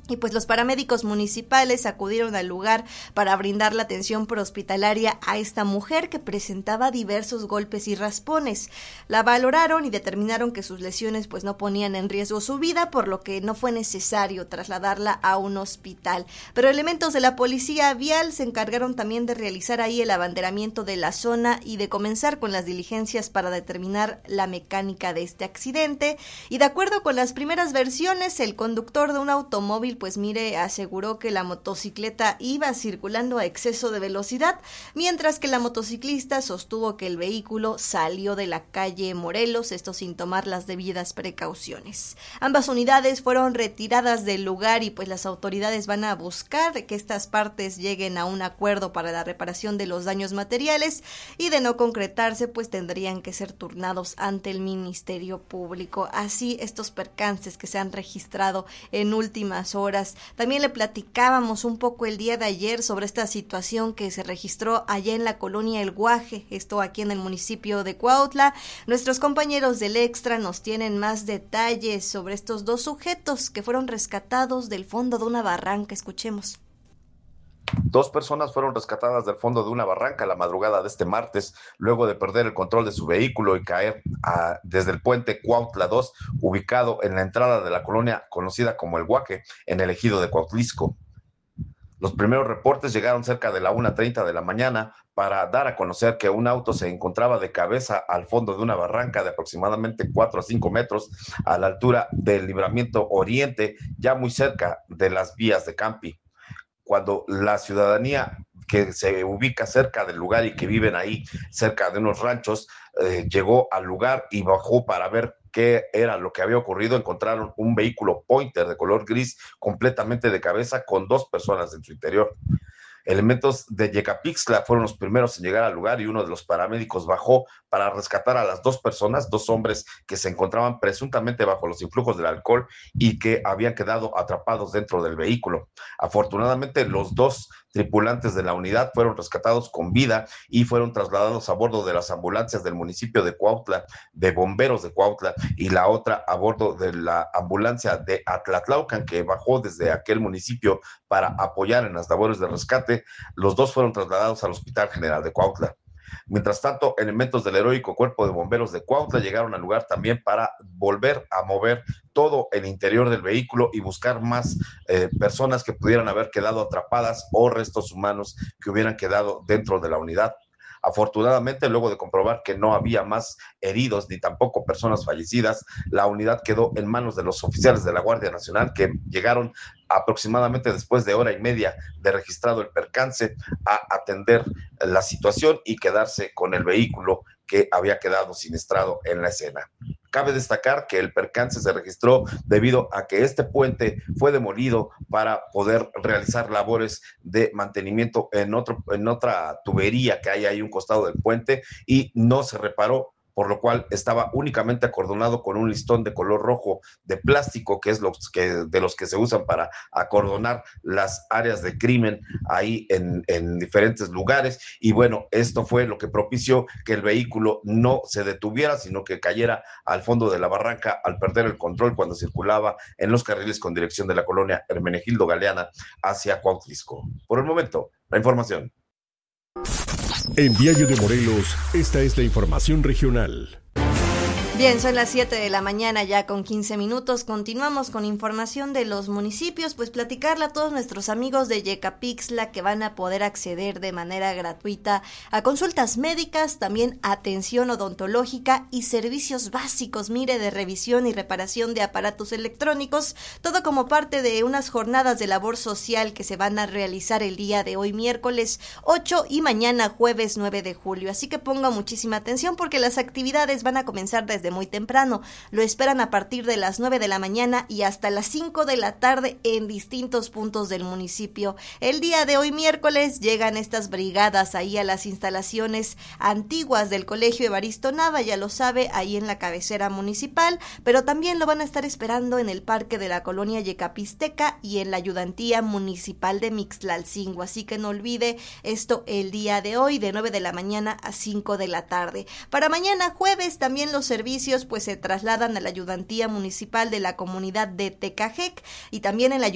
Y pues los paramédicos municipales acudieron al lugar para brindar la atención prehospitalaria a esta mujer que presentaba diversos golpes y raspones. La valoraron y determinaron que sus lesiones pues no ponían en riesgo su vida, por lo que no fue necesario trasladarla a un hospital. Pero elementos de la policía vial se encargaron también de realizar ahí el abanderamiento de la zona y de comenzar con las diligencias para determinar la mecánica de este accidente. Y de acuerdo con las primeras versiones, el conductor de un automóvil pues aseguró que la motocicleta iba circulando a exceso de velocidad, mientras que la motociclista sostuvo que el vehículo salió de la calle Morelos, esto sin tomar las debidas precauciones. Ambas unidades fueron retiradas del lugar y pues las autoridades van a buscar que estas partes lleguen a un acuerdo para la reparación de los daños materiales, y de no concretarse pues tendrían que ser turnados ante el Ministerio Público. Así estos percances que se han registrado en últimas horas. También le platicábamos un poco el día de ayer sobre esta situación que se registró allá en la colonia El Guaje, esto aquí en el municipio de Cuautla. Nuestros compañeros del Extra nos tienen más detalles sobre estos dos sujetos que fueron rescatados del fondo de una barranca. Escuchemos. 2 personas fueron rescatadas del fondo de una barranca la madrugada de este martes, luego de perder el control de su vehículo y caer desde el puente Cuautla 2, ubicado en la entrada de la colonia conocida como El Guaje, en el ejido de Cuautlisco. Los primeros reportes llegaron cerca de la 1:30 de la mañana para dar a conocer que un auto se encontraba de cabeza al fondo de una barranca de aproximadamente 4 a 5 metros a la altura del Libramiento Oriente, ya muy cerca de las vías de Campi. Cuando la ciudadanía que se ubica cerca del lugar y que viven ahí cerca de unos ranchos llegó al lugar y bajó para ver qué era lo que había ocurrido, encontraron un vehículo Pointer de color gris completamente de cabeza con 2 personas en su interior. Elementos de Yecapixtla fueron los primeros en llegar al lugar y uno de los paramédicos bajó para rescatar a las 2 personas, 2 hombres que se encontraban presuntamente bajo los influjos del alcohol y que habían quedado atrapados dentro del vehículo. Afortunadamente, los 2 tripulantes de la unidad fueron rescatados con vida y fueron trasladados a bordo de las ambulancias del municipio de Cuautla, de bomberos de Cuautla, y la otra a bordo de la ambulancia de Atlatlaucan, que bajó desde aquel municipio para apoyar en las labores de rescate. Los 2 fueron trasladados al Hospital General de Cuautla. Mientras tanto, elementos del heroico Cuerpo de Bomberos de Cuautla llegaron al lugar también para volver a mover todo el interior del vehículo y buscar más personas que pudieran haber quedado atrapadas o restos humanos que hubieran quedado dentro de la unidad. Afortunadamente, luego de comprobar que no había más heridos ni tampoco personas fallecidas, la unidad quedó en manos de los oficiales de la Guardia Nacional, que llegaron aproximadamente después de 1:30 de registrado el percance a atender la situación y quedarse con el vehículo que había quedado siniestrado en la escena. Cabe destacar que el percance se registró debido a que este puente fue demolido para poder realizar labores de mantenimiento en otra tubería que hay ahí a un costado del puente y no se reparó, por lo cual estaba únicamente acordonado con un listón de color rojo de plástico, que es de los que se usan para acordonar las áreas de crimen ahí en diferentes lugares. Y bueno, esto fue lo que propició que el vehículo no se detuviera, sino que cayera al fondo de la barranca al perder el control cuando circulaba en los carriles con dirección de la colonia Hermenegildo Galeana hacia Cuautlisco. Por el momento, la información. En Diario de Morelos, esta es la información regional. Bien, son las 7 de la mañana ya con 15 minutos. Continuamos con información de los municipios, pues platicarle a todos nuestros amigos de Yecapixtla que van a poder acceder de manera gratuita a consultas médicas, también atención odontológica y servicios básicos, mire, de revisión y reparación de aparatos electrónicos, todo como parte de unas jornadas de labor social que se van a realizar el día de hoy, miércoles 8 y mañana jueves 9 de julio. Así que ponga muchísima atención porque las actividades van a comenzar desde muy temprano. Lo esperan a partir de las 9 de la mañana y hasta las 5 de la tarde en distintos puntos del municipio. El día de hoy, miércoles, llegan estas brigadas ahí a las instalaciones antiguas del Colegio Evaristo Nava, ya lo sabe, ahí en la cabecera municipal, pero también lo van a estar esperando en el parque de la colonia Yecapisteca y en la ayudantía municipal de Mixtlalcingo. Así que no olvide esto el día de hoy, de 9 de la mañana a 5 de la tarde. Para mañana jueves también los servicios pues se trasladan a la ayudantía municipal de la comunidad de Tecajec y también en la